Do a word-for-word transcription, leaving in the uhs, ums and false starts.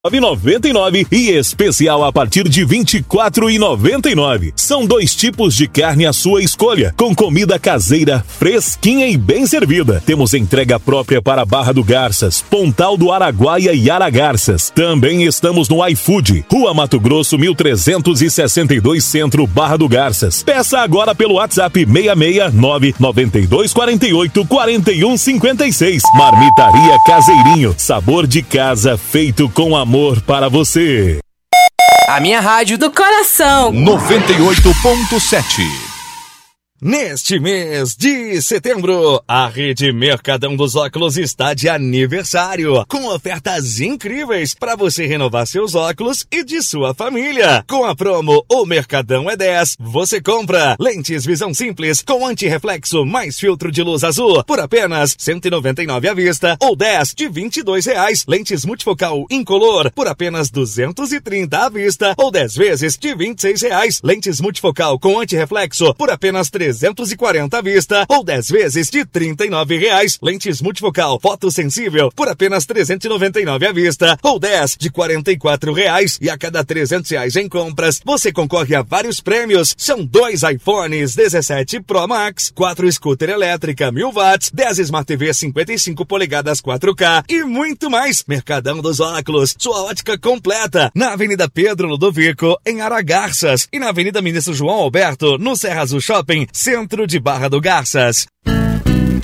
nove reais e noventa e nove centavos e especial a partir de vinte e quatro reais e noventa e nove centavos. São dois tipos de carne à sua escolha, com comida caseira, fresquinha e bem servida. Temos entrega própria para Barra do Garças, Pontal do Araguaia e Aragarças. Também estamos no iFood, Rua Mato Grosso, mil trezentos e sessenta e dois Centro, Barra do Garças. Peça agora pelo WhatsApp seis seis nove nove dois quatro oito quatro um cinco seis. Marmitaria Caseirinho, sabor de casa feito com amor. Amor para você. A minha rádio do coração. noventa e oito ponto sete. Neste mês de setembro, a Rede Mercadão dos Óculos está de aniversário, com ofertas incríveis para você renovar seus óculos e de sua família. Com a promo O Mercadão é dez, você compra lentes visão simples com antirreflexo mais filtro de luz azul por apenas cento e noventa e nove reais à vista ou dez de vinte e dois reais. Lentes multifocal incolor por apenas duzentos e trinta reais à vista ou dez vezes de vinte e seis reais. Lentes multifocal com antirreflexo por apenas trezentos e quarenta à vista ou dez vezes de trinta e nove reais. Lentes multifocal fotossensível por apenas trezentos e noventa e nove à vista ou dez de quarenta e quatro reais. E a cada trezentos reais em compras, você concorre a vários prêmios. São dois iPhones dezessete Pro Max, quatro scooter elétrica mil watts, dez Smart T V cinquenta e cinco polegadas quatro K e muito mais. Mercadão dos Óculos, sua ótica completa, na Avenida Pedro Ludovico, em Aragarças, e na Avenida Ministro João Alberto, no Serra Azul Shopping, centro de Barra do Garças.